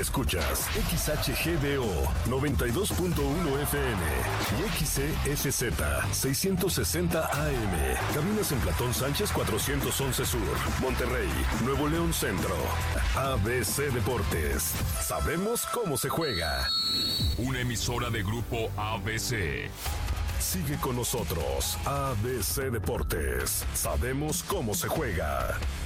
Escuchas XHGDO 92.1 FM y XEFZ 660 AM. Cabinas en Platón Sánchez 411 Sur, Monterrey, Nuevo León Centro. ABC Deportes. Sabemos cómo se juega. Una emisora de Grupo ABC. Sigue con nosotros, ABC Deportes. Sabemos cómo se juega.